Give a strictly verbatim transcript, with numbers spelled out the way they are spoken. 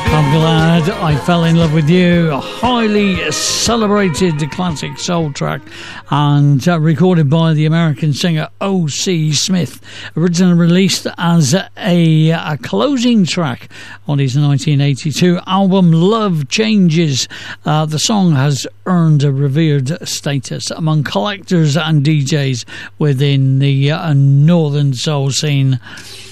I'm glad I fell in love with you. A highly celebrated classic soul track, and uh, recorded by the American singer O C Smith. Originally released as a, a closing track on his nineteen eighty-two album Love Changes. Uh, the song has earned a revered status among collectors and D Js within the uh, northern soul scene.